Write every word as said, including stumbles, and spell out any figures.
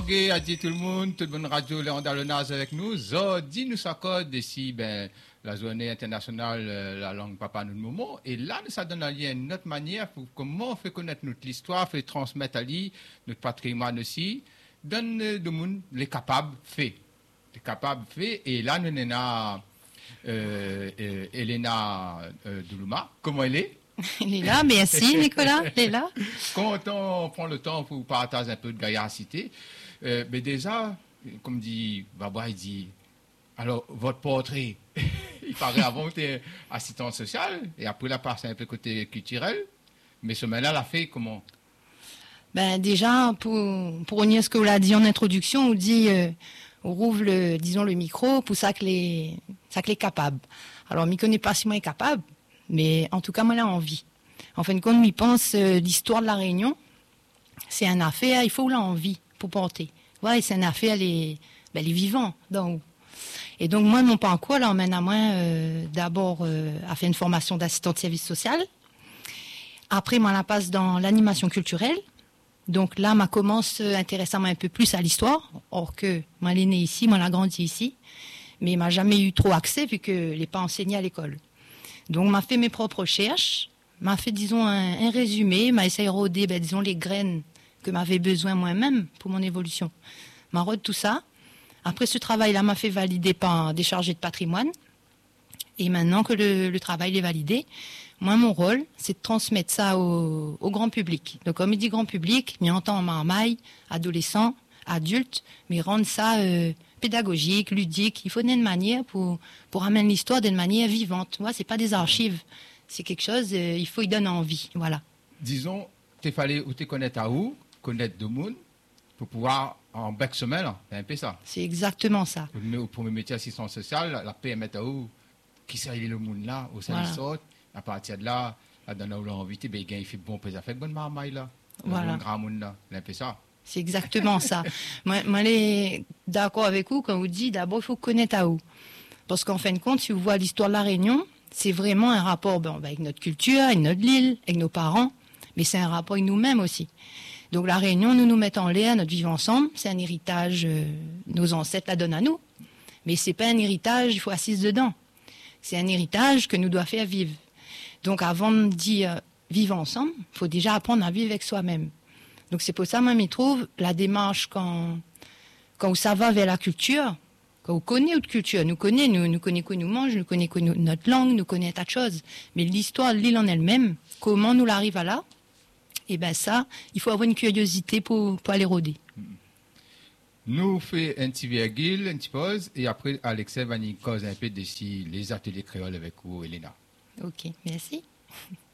Bonjour à tout le monde, toute bonne radio Léon Dallonaz avec nous. Zodi nous s'accorde ici ben, la journée internationale euh, la langue papa nous moment. Et là, ça donne un lien, notre manière pour comment on fait connaître notre histoire, fait transmettre à lui, notre patrimoine aussi. Donne euh, de monde les capables fait. Les capables fait. Et là, nous avons euh, euh, Elena euh, Doulouma. Comment elle est? Elle est là, merci Nicolas, elle est là. Quand on prend le temps pour partager un peu de gaillarcité, euh, mais déjà, comme dit Baba, il dit, alors votre portrait, il paraît avant que tu es assistant social, et après la passe un peu côté culturel, mais ce moment-là, l'a fait comment? Ben déjà, pour, pour revenir à ce que vous l'avez dit en introduction, on dit, euh, on rouvre le, disons, le micro pour ça que les, ça que les capables. Alors, je ne connais pas si moi est capable, mais en tout cas, moi, j'ai envie. En fin de compte, je pense euh, l'histoire de la Réunion, c'est un affaire, il faut l'envie pour porter. Ouais, c'est un affaire, les, ben, les vivants. Donc. Et donc, moi, mon parcours, là, emmène à moi, euh, d'abord, euh, à faire une formation d'assistante de service social. Après, moi, la passe dans l'animation culturelle. Donc là, ma commence à intéresser un peu plus à l'histoire. Or que, moi, elle est née ici, moi, elle a grandi ici. Mais m'a jamais eu trop accès vu que je l'ai pas enseigné à l'école. Donc, m'a fait mes propres recherches, m'a fait, disons, un, un résumé, m'a essayé de rôder, ben, disons, les graines que m'avais besoin moi-même pour mon évolution. M'a rôde tout ça. Après ce travail-là, m'a fait valider par des chargés de patrimoine. Et maintenant que le, le travail est validé, moi, mon rôle, c'est de transmettre ça au, au grand public. Donc, comme il dit grand public, m'y entend en marmaille, adolescents, adultes, mais rendre ça euh, pédagogique, ludique. Il faut une manière pour, pour amener l'histoire d'une manière vivante. Moi, c'est pas des archives. C'est quelque chose, euh, il faut y donner envie. Voilà. Disons, il fallait ou te connaître à où, connaître de monde, pour pouvoir, en bec semaine, c'est un peu ça. C'est exactement ça. Pour, pour mes métiers assistant social, la P M est à où, qui sait le monde là, où ça Voilà. sort, à partir de là, là dans où l'on invité, ben, il fait bon, il fait bonne marmaille là. Voilà. Un grand monde là, c'est un peu ça. C'est exactement ça. Moi, moi, les d'accord avec vous quand vous dites d'abord il faut connaître à où. Parce qu'en fin de compte, si vous voyez l'histoire de la Réunion, c'est vraiment un rapport ben, avec notre culture, avec notre île, avec nos parents, mais c'est un rapport avec nous-mêmes aussi. Donc la Réunion, nous nous mettons en l'air, notre vivre ensemble, c'est un héritage, euh, nos ancêtres la donnent à nous. Mais c'est pas un héritage, il faut assise dedans. C'est un héritage que nous doit faire vivre. Donc avant de dire vivre ensemble, il faut déjà apprendre à vivre avec soi-même. Donc c'est pour ça, moi, je trouve la démarche quand, quand ça va vers la culture, quand on connaît notre culture, nous connaît, nous, nous connaît quoi nous mange, nous connaît quoi nous, notre langue, nous connaît un tas de choses. Mais l'histoire de l'île en elle-même, comment nous l'arrive à là, et ben ça, il faut avoir une curiosité pour, pour aller rôder. Nous faisons un petit virgule, une petite pause, et après, Alexei va nous causer un peu d'ici les ateliers créoles avec vous, Elena. Ok, merci.